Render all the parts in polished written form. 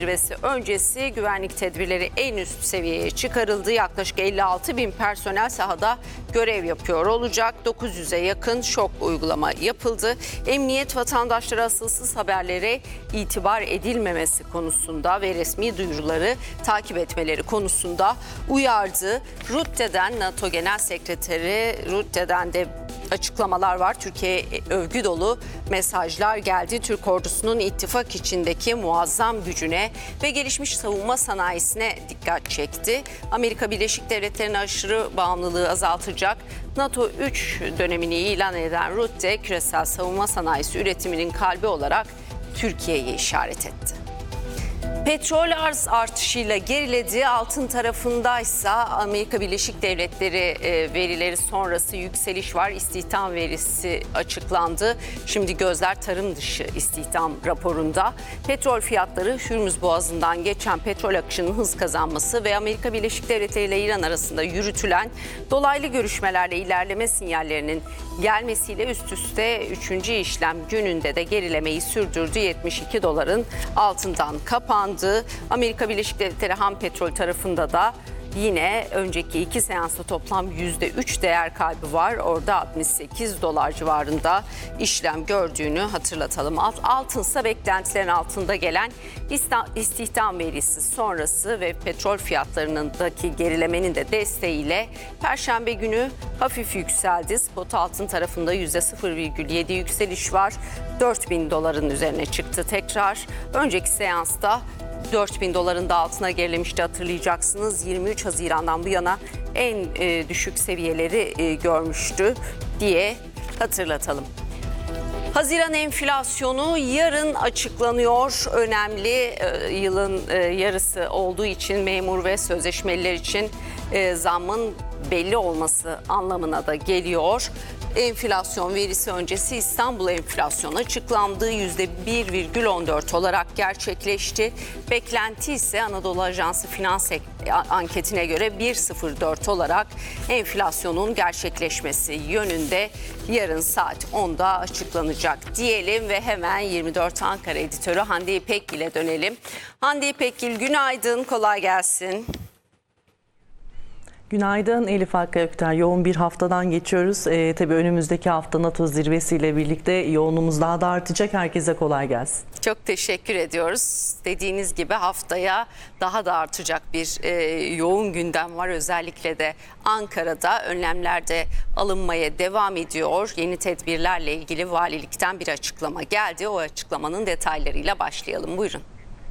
Zirvesi öncesi güvenlik tedbirleri en üst seviyeye çıkarıldı. Yaklaşık 56 bin personel sahada görev yapıyor olacak. 900'e yakın şok uygulama yapıldı. Emniyet vatandaşlara asılsız haberlere itibar edilmemesi konusunda ve resmi duyuruları takip etmeleri konusunda uyardı. Rutte'den NATO Genel Sekreteri Rutte'den de açıklamalar var. Türkiye'ye övgü dolu mesajlar geldi. Türk ordusunun ittifak içindeki muazzam gücüne ve gelişmiş savunma sanayisine dikkat çekti. Amerika Birleşik Devletleri'ne aşırı bağımlılığı azaltacak NATO 3 dönemini ilan eden Rutte, küresel savunma sanayisi üretiminin kalbi olarak Türkiye'yi işaret etti. Petrol arz artışıyla geriledi. Altın tarafındaysa Amerika Birleşik Devletleri verileri sonrası yükseliş var. İstihdam verisi açıklandı. Şimdi gözler tarım dışı istihdam raporunda. Petrol fiyatları Hürmüz Boğazı'ndan geçen petrol akışının hız kazanması ve Amerika Birleşik Devletleri ile İran arasında yürütülen dolaylı görüşmelerle ilerleme sinyallerinin gelmesiyle üst üste 3. işlem gününde de gerilemeyi sürdürdü. 72 doların altından kapandı. Amerika Birleşik Devletleri ham petrol tarafında da yine önceki 2 seansta toplam %3 değer kaybı var. Orada 68 dolar civarında işlem gördüğünü hatırlatalım. Altınsa beklentilerin altında gelen istihdam verisi sonrası ve petrol fiyatlarındaki gerilemenin de desteğiyle Perşembe günü hafif yükseldi. Spot altın tarafında %0,7 yükseliş var. 4.000 doların üzerine çıktı tekrar. Önceki seansta 4.000 doların da altına gerilemişti, hatırlayacaksınız. 23 Haziran'dan bu yana en düşük seviyeleri görmüştü diye hatırlatalım. Haziran enflasyonu yarın açıklanıyor. Önemli, yılın yarısı olduğu için memur ve sözleşmeliler için zammın belli olması anlamına da geliyor. Enflasyon verisi öncesi İstanbul enflasyonu açıklandı. %1,14 olarak gerçekleşti. Beklenti ise Anadolu Ajansı Finans anketine göre 1,04 olarak enflasyonun gerçekleşmesi yönünde yarın saat 10'da açıklanacak diyelim ve hemen 24 Ankara editörü Hande İpekgil'e dönelim. Hande İpekgil, günaydın, kolay gelsin. Günaydın Elif Hakkı Ökter. Yoğun bir haftadan geçiyoruz. Tabii önümüzdeki hafta NATO zirvesiyle birlikte yoğunluğumuz daha da artacak. Herkese kolay gelsin. Çok teşekkür ediyoruz. Dediğiniz gibi haftaya daha da artacak bir yoğun gündem var. Özellikle de Ankara'da önlemler de alınmaya devam ediyor. Yeni tedbirlerle ilgili valilikten bir açıklama geldi. O açıklamanın detaylarıyla başlayalım. Buyurun.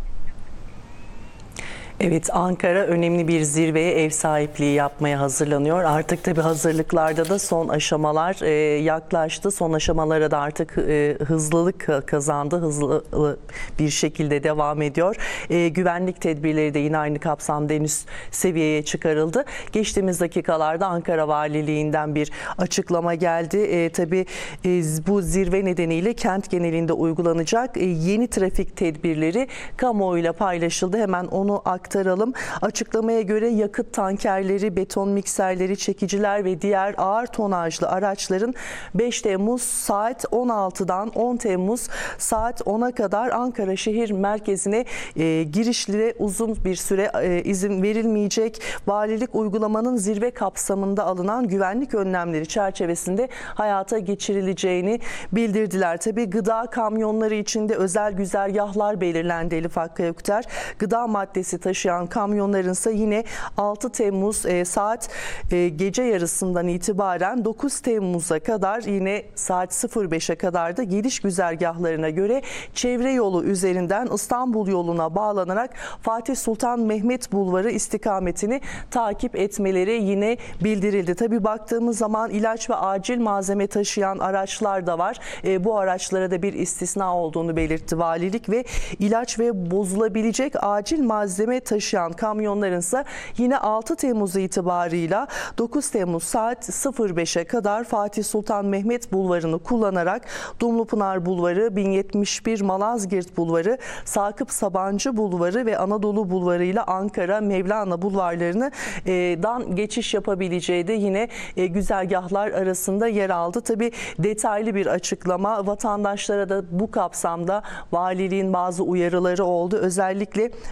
Evet, Ankara önemli bir zirveye ev sahipliği yapmaya hazırlanıyor. Artık tabii hazırlıklarda da son aşamalar yaklaştı. Son aşamalara da artık hızlılık kazandı. Hızlı bir şekilde devam ediyor. Güvenlik tedbirleri de yine aynı kapsamda en üst seviyeye çıkarıldı. Geçtiğimiz dakikalarda Ankara Valiliğinden bir açıklama geldi. Tabii bu zirve nedeniyle kent genelinde uygulanacak yeni trafik tedbirleri kamuoyuyla paylaşıldı. Hemen onu aktaralım. Açıklamaya göre yakıt tankerleri, beton mikserleri, çekiciler ve diğer ağır tonajlı araçların 5 Temmuz saat 16'dan 10 Temmuz saat 10'a kadar Ankara şehir merkezine girişlere uzun bir süre izin verilmeyecek. Valilik uygulamanın zirve kapsamında alınan güvenlik önlemleri çerçevesinde hayata geçirileceğini bildirdiler. Tabii gıda kamyonları içinde özel güzergahlar belirlendi Elif Hakkı Ökter. Gıda maddesi taşıyan kamyonların ise yine 6 Temmuz saat gece yarısından itibaren 9 Temmuz'a kadar yine saat 05'e kadar da geliş güzergahlarına göre çevre yolu üzerinden İstanbul yoluna bağlanarak Fatih Sultan Mehmet Bulvarı istikametini takip etmeleri yine bildirildi. Tabii baktığımız zaman ilaç ve acil malzeme taşıyan araçlar da var. Bu araçlara da bir istisna olduğunu belirtti valilik ve ilaç ve bozulabilecek acil malzeme taşıyan kamyonların ise yine 6 Temmuz itibarıyla 9 Temmuz saat 05'e kadar Fatih Sultan Mehmet Bulvarı'nı kullanarak Dumlupınar Bulvarı, 1071 Malazgirt Bulvarı, Sakıp Sabancı Bulvarı ve Anadolu Bulvarı ile Ankara Mevlana Bulvarlarını dan geçiş yapabileceği de yine güzergahlar arasında yer aldı. Tabii detaylı bir açıklama, vatandaşlara da bu kapsamda valiliğin bazı uyarıları oldu. Özellikle